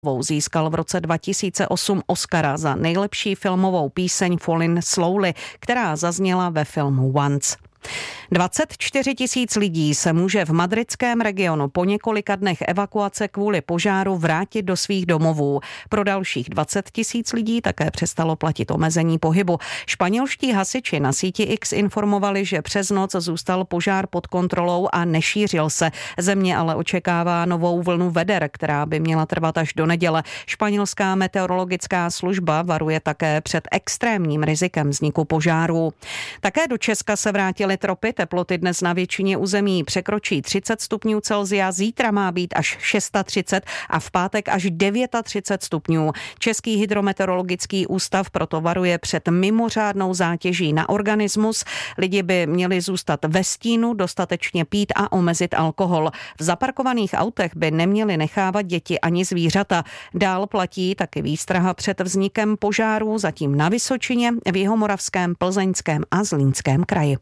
Získal v roce 2008 Oscara za nejlepší filmovou píseň Fallin' Slowly, která zazněla ve filmu Once. 24 000 lidí se může v madridském regionu po několika dnech evakuace kvůli požáru vrátit do svých domovů. Pro dalších 20 000 lidí také přestalo platit omezení pohybu. Španělští hasiči na síti X informovali, že přes noc zůstal požár pod kontrolou a nešířil se. Země ale očekává novou vlnu veder, která by měla trvat až do neděle. Španělská meteorologická služba varuje také před extrémním rizikem vzniku požárů. Také do Česka se vrátily tropy. Teploty dnes na většině území překročí 30 stupňů Celsia, zítra má být až 630 a v pátek až 39 stupňů. Český hydrometeorologický ústav proto varuje před mimořádnou zátěží na organismus. Lidi by měli zůstat ve stínu, dostatečně pít a omezit alkohol. V zaparkovaných autech by neměli nechávat děti ani zvířata. Dál platí taky výstraha před vznikem požárů, zatím na Vysočině, v Jihomoravském, Plzeňském a Zlínském kraji.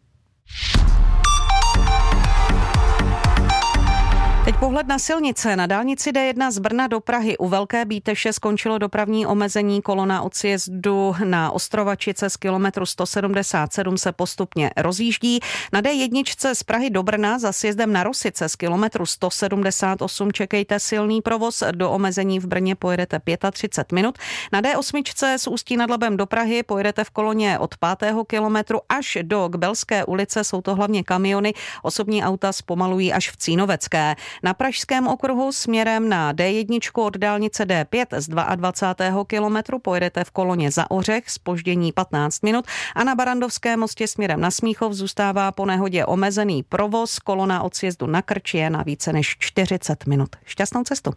Teď pohled na silnice. Na dálnici D1 z Brna do Prahy u Velké Bíteše skončilo dopravní omezení. Kolona od sjezdu na Ostrovačice z kilometru 177 se postupně rozjíždí. Na D1 z Prahy do Brna za sjezdem na Rosice z kilometru 178 čekejte silný provoz. Do omezení v Brně pojedete 35 minut. Na D8 z Ústí nad Labem do Prahy pojedete v koloně od 5. kilometru až do Kbelské ulice. Jsou to hlavně kamiony. Osobní auta zpomalují až v Cínovecké. Na Pražském okruhu směrem na D1 od dálnice D5 z 22. kilometru pojedete v koloně za Ořech, zpoždění 15 minut a na Barandovském mostě směrem na Smíchov zůstává po nehodě omezený provoz. Kolona od sjezdu na Krč je na více než 40 minut. Šťastnou cestu.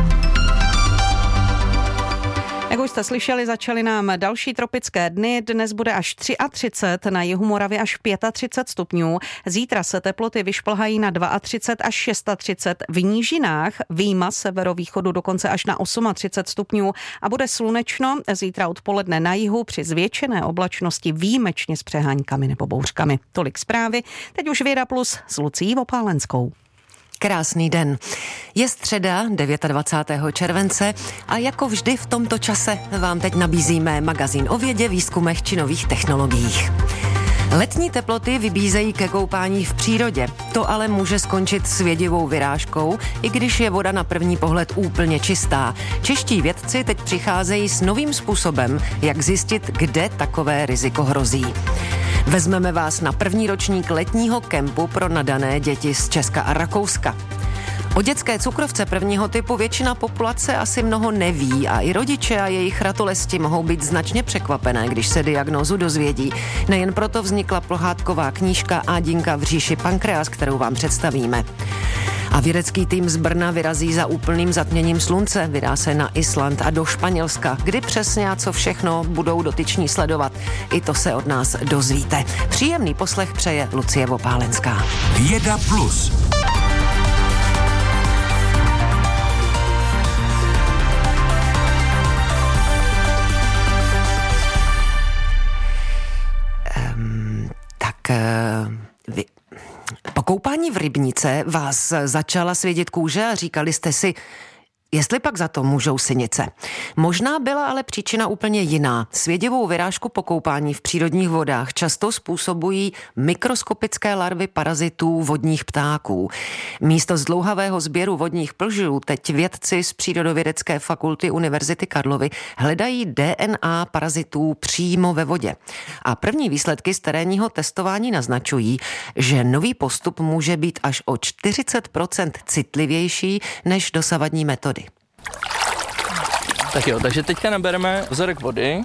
Jak už jste slyšeli, začaly nám další tropické dny. Dnes bude až 33, na jihu Moravy až 35 stupňů. Zítra se teploty vyšplhají na 32 až 36. V nížinách vyjma severovýchodu dokonce až na 38 stupňů a bude slunečno. Zítra odpoledne na jihu při zvětšené oblačnosti výjimečně s přeháňkami nebo bouřkami. Tolik zprávy. Teď už Věda Plus s Lucií Vopálenskou. Krásný den. Je středa 29. července a jako vždy v tomto čase vám teď nabízíme magazín o vědě, výzkumech či nových technologiích. Letní teploty vybízejí ke koupání v přírodě. To ale může skončit svědivou vyrážkou, i když je voda na první pohled úplně čistá. Čeští vědci teď přicházejí s novým způsobem, jak zjistit, kde takové riziko hrozí. Vezmeme vás na první ročník letního kempu pro nadané děti z Česka a Rakouska. O dětské cukrovce prvního typu většina populace asi mnoho neví a i rodiče a jejich ratolesti mohou být značně překvapené, když se diagnózu dozvědí. Nejen proto vznikla pohádková knížka Ádinka v říši pankreas, kterou vám představíme. A vědecký tým z Brna vyrazí za úplným zatměním slunce, vydá se na Island a do Španělska, kdy přesně a co všechno budou dotyční sledovat. I to se od nás dozvíte. Příjemný poslech přeje Lucie Vopálenská. Věda Plus. Po koupání v rybníce vás začala svědět kůže a říkali jste si, jestli pak za to můžou sinice. Možná byla ale příčina úplně jiná. Svědivou vyrážku po koupání v přírodních vodách často způsobují mikroskopické larvy parazitů vodních ptáků. Místo zdlouhavého sběru vodních plžů teď vědci z Přírodovědecké fakulty Univerzity Karlovy hledají DNA parazitů přímo ve vodě. A první výsledky z terénního testování naznačují, že nový postup může být až o 40% citlivější než dosavadní metody. Tak jo, takže teďka nabereme vzorek vody.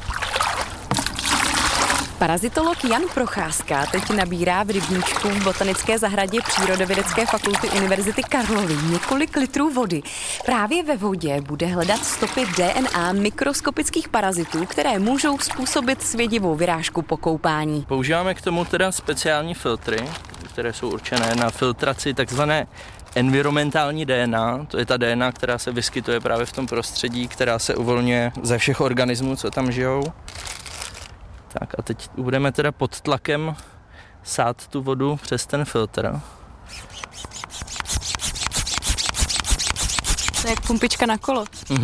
Parazitolog Jan Procházka teď nabírá v rybníčku v botanické zahradě Přírodovědecké fakulty Univerzity Karlovy několik litrů vody. Právě ve vodě bude hledat stopy DNA mikroskopických parazitů, které můžou způsobit svědivou vyrážku po koupání. Používáme k tomu teda speciální filtry, které jsou určené na filtraci takzvané environmentální DNA, to je ta DNA, která se vyskytuje právě v tom prostředí, která se uvolňuje ze všech organismů, co tam žijou. Tak a teď budeme teda pod tlakem sát tu vodu přes ten filtr. To je jak pumpička na kolo.